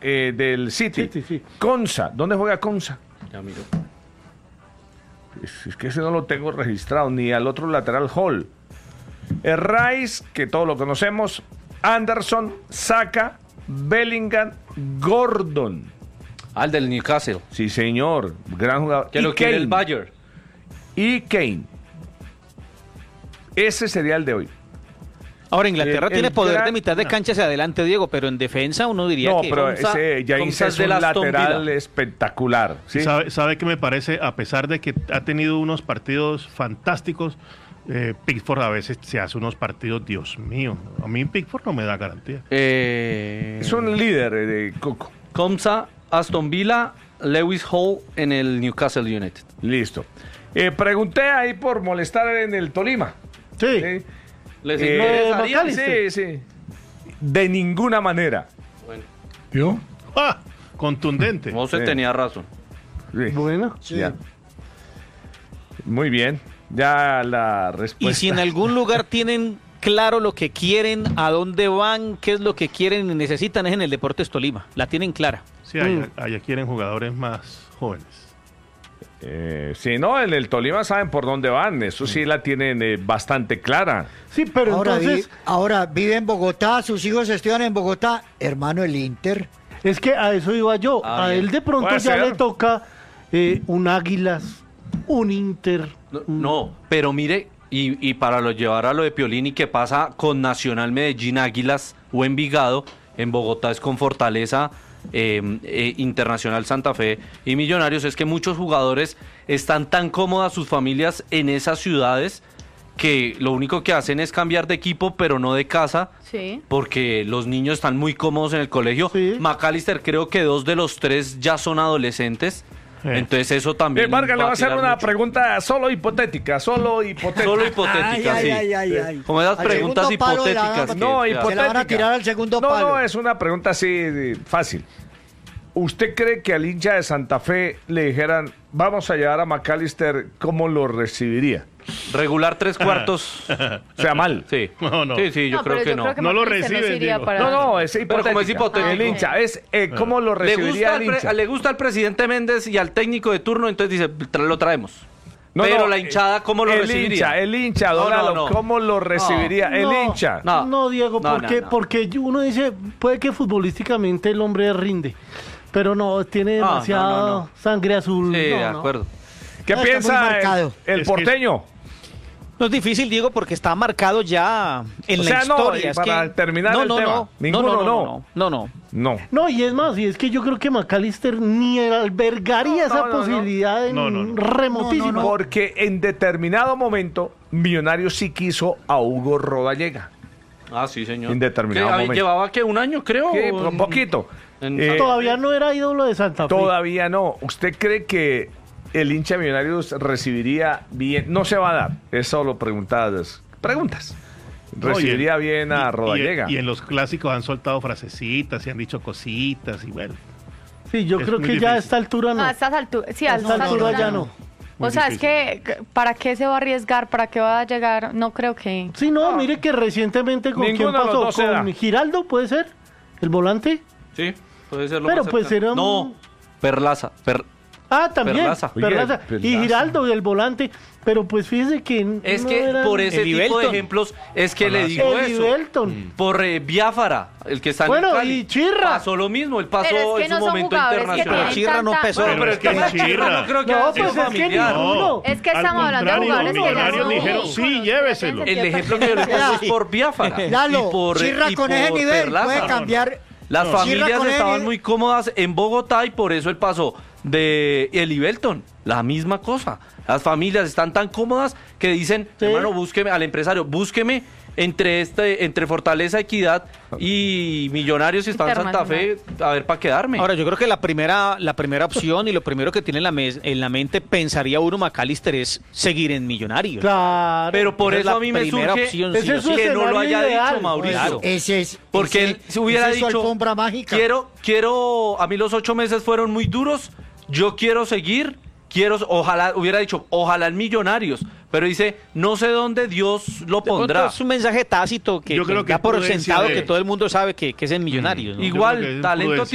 del City. Sí. Konsa, ¿dónde juega Konsa? Ya miro. Es que ese no lo tengo registrado, ni al otro lateral Hall. Rice, que todos lo conocemos, Anderson, Saka, Bellingham, Gordon. Al del Newcastle. Sí, señor, gran jugador. Que lo quiere el Bayern. Y Kane. Ese sería el de hoy. Ahora, Inglaterra tiene poder de mitad de no. cancha hacia adelante, Diego, pero en defensa uno diría No, que... pero Konsa- ese ya Konsa es es del un Aston lateral Villa. espectacular. ¿sí? ¿Sabe qué me parece? A pesar de que ha tenido unos partidos fantásticos, Pickford a veces se hace unos partidos, Dios mío. A mí Pickford no me da garantía. Es un líder de Coco. Konsa, Aston Villa, Lewis Hall en el Newcastle United. Listo. Pregunté ahí por molestar en el Tolima. Sí. ¿sí? ¿Les Eh, interesaría? McAllister. Sí. De ninguna manera. Bueno, ¿Vio? ¡Ah! Contundente. Mose Sí. tenía razón. Sí. Bueno. Ya. Muy bien. Ya la respuesta. Y si en algún lugar tienen claro lo que quieren, a dónde van, qué es lo que quieren y necesitan, es en el Deportes Tolima. La tienen clara. Sí, allá quieren jugadores más jóvenes. Si no, en el Tolima saben por dónde van. Eso sí la tienen bastante clara. Sí, pero Ahora, entonces... ahora vive en Bogotá, sus hijos estudian en Bogotá, hermano el Inter. Es que a eso iba yo. Ah, a bien. él de pronto Puede ya ser. le toca un Águilas, un Inter. No, pero mire, y para llevar a lo de Piolini, ¿qué pasa con Nacional Medellín, Águilas o Envigado? En Bogotá es con Fortaleza, Internacional Santa Fe y Millonarios. Es que muchos jugadores están tan cómodas sus familias en esas ciudades que lo único que hacen es cambiar de equipo, pero no de casa, Sí. porque los niños están muy cómodos en el colegio. Sí. McAllister, creo que 2 de los 3 ya son adolescentes. Entonces eso también... Vargas le va a hacer tirar una mucho. pregunta solo hipotética. Solo hipotética. Sí. Ay. Como esas Al preguntas segundo palo de la hipotéticas. dama. No, que- hipotética. Se la van a tirar al segundo No, palo. no, es una pregunta así fácil. ¿Usted cree que al hincha de Santa Fe le dijeran, vamos a llevar a McAllister, cómo lo recibiría? Regular 3/4. O sea, mal. Sí. No. Sí, yo creo pero que no. No lo McAllister recibe, se iría digo. para- No, es Pero hipotética. como es hipotético. El hincha, es cómo lo recibiría el hincha. Le gusta al presidente Méndez y al técnico de turno, entonces dice, lo traemos. No, pero no, la hinchada, ¿cómo lo recibiría? El hincha, No, don Lalo, no. ¿cómo lo recibiría el No. hincha? No. No, Diego, No, porque, no. porque uno dice, puede que futbolísticamente el hombre rinde, pero no, tiene No, demasiada no. sangre azul. Sí, no, de no. acuerdo. ¿Qué No, está muy piensa marcado. el Es que- porteño? No es difícil, Diego, porque está marcado ya en O la sea, no, historia. y Es para que... terminar el tema, ninguno no. No. No, y es más, y es que yo creo que McAllister ni albergaría esa no. posibilidad en No. remotísima. Porque en determinado momento, Millonarios sí quiso a Hugo Rodallega. Ah, sí, señor. En determinado momento. Llevaba que un año, creo. ¿Qué? o Un poquito. Todavía no era ídolo de Santa Fe. Todavía no. ¿Usted cree que el hincha de Millonarios recibiría bien? No se va a dar. Es solo preguntas. Recibiría bien a Rodallega. Y en los clásicos han soltado frasecitas y han dicho cositas y bueno. Sí, yo Es creo muy que ya a difícil. esta altura no. A estas alturas, sí, A a esta estas altura alturas ya no. Muy O sea, es difícil. que, ¿para qué se va a arriesgar? ¿Para qué va a llegar? No creo que... Sí, no, mire que recientemente con Ninguno quién de los pasó, dos se da. con Giraldo, ¿puede ser? ¿El volante? Sí, puede ser lo Pero más pues cercano. era un- No, Perlaza. Ah, también, Perlaza. Perlaza. Oye, Y Perlaza. Giraldo, el volante. Pero pues fíjese que Es no que eran- por ese Eli tipo de Belton. ejemplos es que le digo Eli eso. Belton. Por Biafara, el que está en Bueno, el Cali. y Chirra. Pasó lo mismo, él pasó Pero es que en no su son momento jugadores que internacional. tienen Chirra no tanta- pesó. Bueno, pero es que Pero Chirra no creo que No, haya pues sido es que familiar. ninguno. Es que Al estamos hablando de contrario, jugadores que ya Millonarios son... dijeron, sí, lléveselo. El ejemplo que yo le pongo es por Biafara. Lalo, y por, Chirra y con ese por nivel Perlaza. puede cambiar. Las Chirra familias con ese estaban nivel. muy cómodas en Bogotá y por eso él pasó de Eli Belton. La misma cosa. Las familias están tan cómodas que dicen, Sí. hermano, búsqueme al empresario, búsqueme entre Fortaleza, Equidad y Millonarios si está en Santa Fe, a ver para quedarme. Ahora, yo creo que la primera opción y lo primero que tiene en la mente, pensaría uno, McAllister, es seguir en Millonarios. Claro. Pero por Esa es eso la a mí me primera surge opción, Ese sí o es su sí. que no lo haya escenario ideal. dicho Mauricio. Claro. Ese es. Porque ese- él se hubiera esa es su dicho, alfombra mágica. quiero, a mí los 8 meses fueron muy duros, yo quiero seguir, ojalá, hubiera dicho, ojalá en Millonarios, pero dice, no sé dónde Dios lo De pronto pondrá. es un mensaje tácito que Yo creo que da por prudencia sentado de- que todo el mundo sabe que es en Millonarios. ¿no? Yo creo que Igual, es talento prudencia.